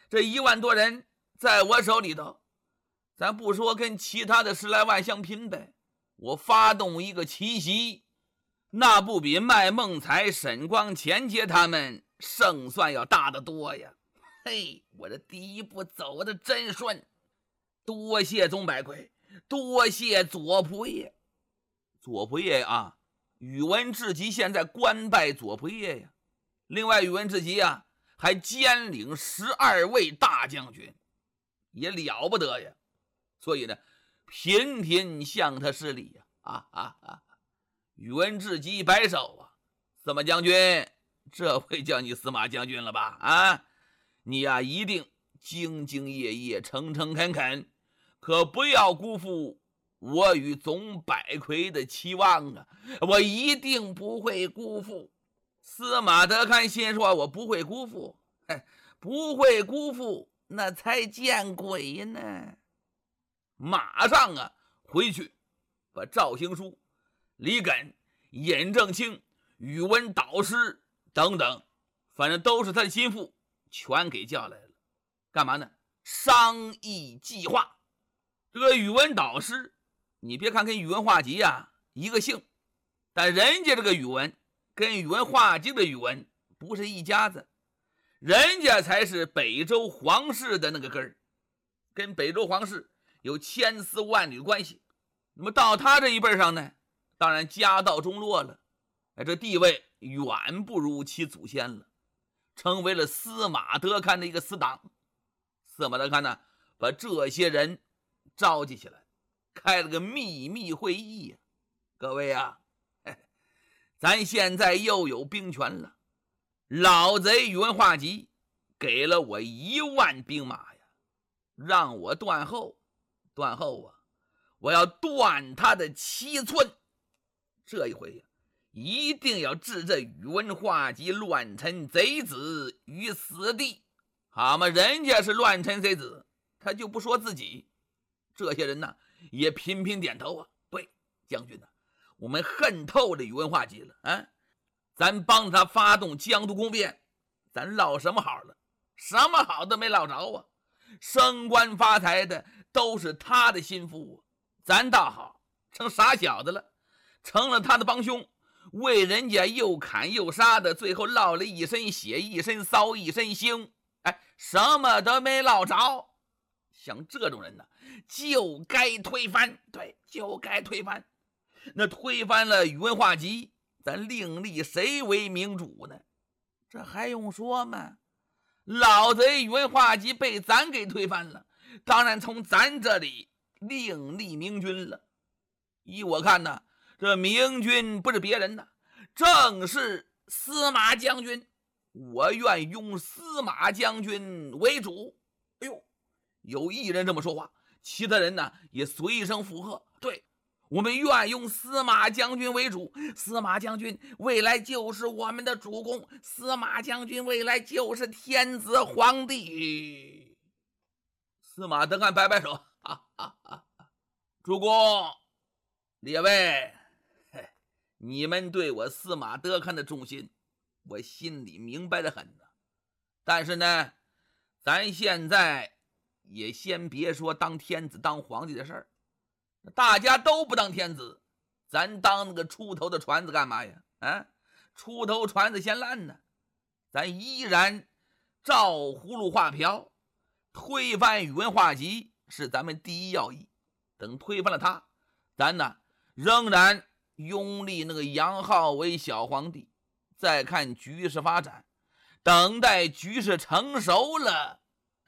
这1万多人在我手里头，咱不说跟其他的10来万相拼呗，我发动一个奇袭，那不比卖孟彩、沈光、钱杰他们胜算要大得多呀。嘿，我这第一步走的真顺，多谢宗百魁，多谢左仆射。左仆射啊，宇文智及现在官拜左仆射呀。另外宇文智及啊，还兼领12位大将军，也了不得呀。所以呢，频频向他施礼呀。宇文智及摆手啊，司马将军，这回叫你司马将军了吧？啊，你呀一定兢兢业业、诚诚恳恳，可不要辜负我与总百魁的期望啊！我一定不会辜负。司马德堪心说：“我不会辜负，不会辜负，那才见鬼呢！”马上啊，回去把赵行书、李艮、尹正清、宇文导师等等，反正都是他的心腹，全给叫来了。干嘛呢？商议计划。这个宇文导师，你别看跟宇文化及啊一个姓，但人家这个宇文跟宇文化及的宇文不是一家子，人家才是北周皇室的那个根儿，跟北周皇室有千丝万缕的关系。那么到他这一辈上呢，当然家道中落了，这地位远不如其祖先了，成为了司马德堪的一个死党。司马德堪呢，把这些人召集起来，开了个秘密会议呀。各位啊，咱现在又有兵权了，老贼宇文化及给了我1万兵马呀，让我断后啊，我要断他的7寸。这一回呀，一定要置这宇文化及乱臣贼子于死地。好嘛，人家是乱臣贼子，他就不说自己。这些人呢，也频频点头啊。对，将军呢，我们恨透了宇文化及了啊！咱帮他发动江都宫变，咱落什么好了？什么好都没落着啊！升官发财的都是他的心腹啊，咱倒好，成傻小子了，成了他的帮凶，为人家又砍又杀的，最后落了一身血、一身骚、一身腥，什么都没落着。像这种人呢，就该推翻。对，就该推翻。那推翻了宇文化及，咱另立谁为明主呢？这还用说吗？老贼宇文化及被咱给推翻了，当然从咱这里另立明君了。依我看呢，这明君不是别人呢，正是司马将军。我愿拥司马将军为主。哎呦，有一人这么说话，其他人呢也随声附和。对，我们愿用司马将军为主，司马将军未来就是我们的主公，司马将军未来就是天子皇帝。司马德堪摆摆手，主公，列位，你们对我司马德堪的忠心，我心里明白得很呢。但是呢，咱现在也先别说当天子当皇帝的事儿，大家都不当天子，咱当那个出头的船子干嘛呀？出头船子先烂呢。咱依然照葫芦画瓢，推翻宇文化及是咱们第一要义。等推翻了他，咱呢仍然拥立那个杨浩为小皇帝，再看局势发展，等待局势成熟了，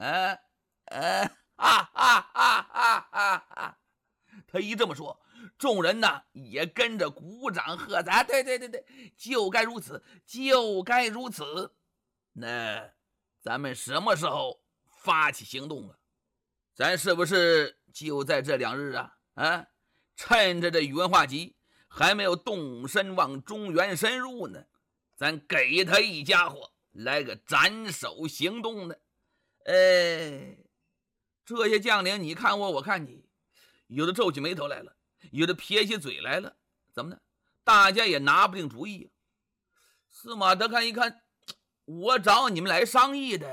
他一这么说，众人呢也跟着鼓掌喝彩。对，就该如此，就该如此。那咱们什么时候发起行动啊？咱是不是就在这2日啊？趁着这宇文化及还没有动身往中原深入呢，咱给他一家伙来个斩首行动呢。这些将领你看我，我看你，有的皱起眉头来了，有的撇起嘴来了，怎么呢？大家也拿不定主意。司马德堪一看，我找你们来商议的，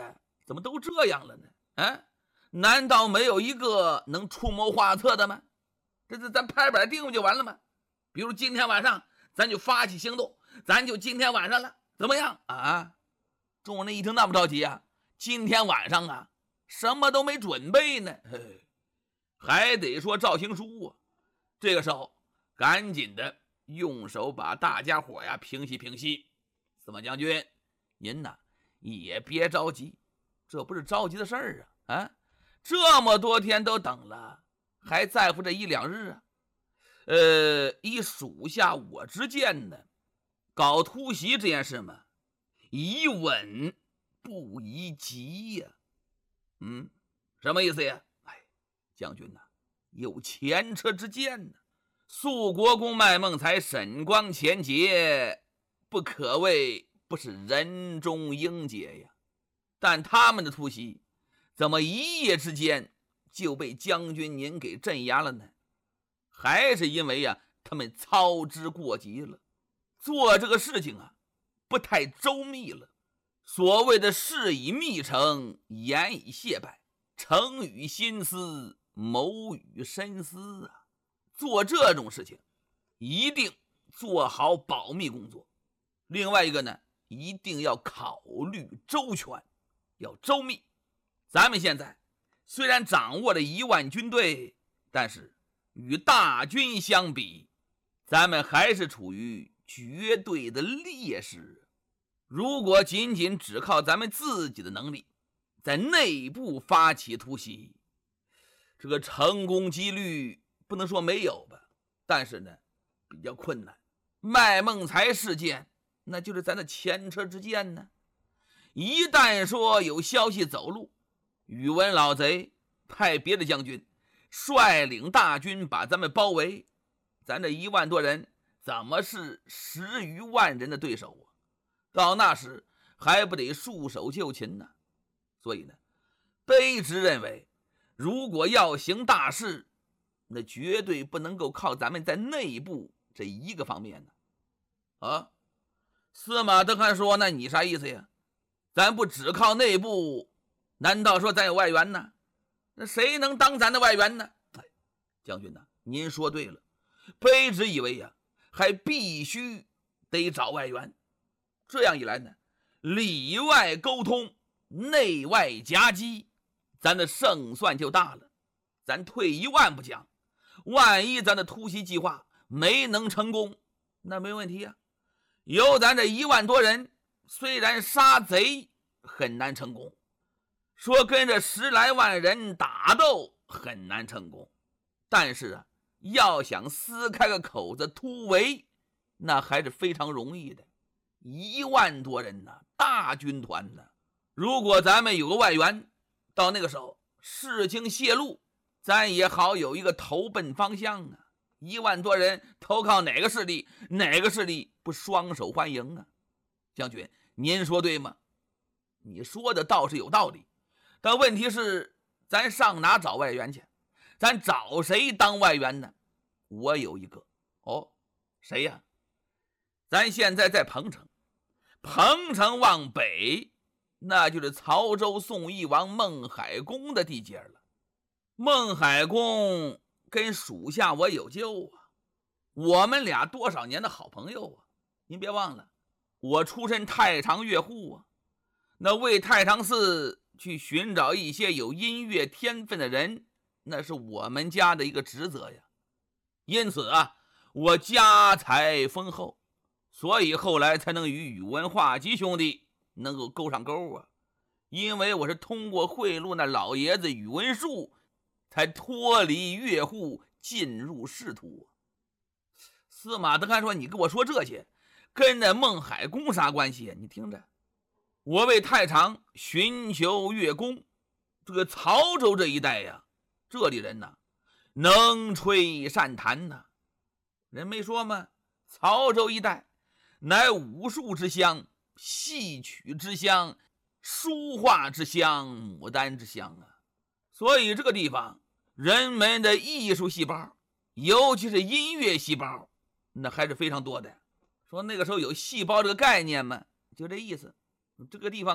怎么都这样了呢？啊，难道没有一个能出谋划策的吗？这咱拍板定不就完了吗？比如今天晚上咱就发起行动，咱就今天晚上了，怎么样啊？众人一听那么着急啊，今天晚上啊什么都没准备呢，还得说赵行书啊。这个时候赶紧的用手把大家伙呀平息平息。司马将军，您呐也别着急，这不是着急的事儿啊！这么多天都等了，还在乎这一两日啊？以属下我之见呢，搞突袭这件事嘛，宜稳不宜急呀。什么意思呀？将军呐，有前车之鉴呢。肃国公麦孟才、沈光前节，不可谓不是人中英杰呀。但他们的突袭，怎么一夜之间就被将军您给镇压了呢？还是因为他们操之过急了，做这个事情不太周密了。所谓的事以密成，言以谢败，诚与心思，谋与深思啊。做这种事情一定做好保密工作。另外一个呢，一定要考虑周全，要周密。咱们现在虽然掌握了1万军队，但是与大军相比，咱们还是处于绝对的劣势。如果仅仅只靠咱们自己的能力在内部发起突袭，这个成功几率不能说没有吧，但是呢比较困难。麦孟才事件那就是咱的前车之鉴呢。一旦说有消息走路，宇文老贼派别的将军率领大军把咱们包围，咱这1万多人怎么是10余万人的对手啊？到那时还不得束手就擒呢？所以呢，卑职认为，如果要行大事，那绝对不能够靠咱们在内部这一个方面呢。司马德汗说：“那你啥意思呀？咱不只靠内部，难道说咱有外援呢？那谁能当咱的外援呢？”将军您说对了，卑职以为还必须得找外援。这样一来呢，里外沟通，内外夹击，咱的胜算就大了。咱退1万步讲，万一咱的突袭计划没能成功，那没问题呀。有咱这1万多人，虽然杀贼很难成功，说跟这10来万人打斗很难成功，但是要想撕开个口子突围，那还是非常容易的。1万多人大军团如果咱们有个外援，到那个时候事情泄露，咱也好有一个投奔方向1万多人投靠哪个势力，哪个势力不双手欢迎将军，您说对吗？你说的倒是有道理，但问题是咱上哪找外援去？咱找谁当外援呢？我有一个。谁呀？咱现在在彭城，彭城往北，那就是曹州宋义王孟海公的地界了。孟海公跟属下我有旧我们俩多少年的好朋友您别忘了，我出身太常乐户那为太常寺去寻找一些有音乐天分的人，那是我们家的一个职责呀。因此我家财丰厚，所以后来才能与宇文化及兄弟能够勾上钩因为我是通过贿赂那老爷子宇文述，才脱离乐户进入仕途司马德汗说：“你跟我说这些，跟那孟海公啥关系你听着，我为太常寻求乐工，这个曹州这一带这里人能吹善弹人没说吗？曹州一带乃武术之乡，戏曲之乡，书画之乡，牡丹之乡所以这个地方人们的艺术细胞，尤其是音乐细胞，那还是非常多的。说那个时候有细胞这个概念吗？就这意思。这个地方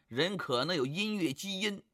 人可能有音乐基因，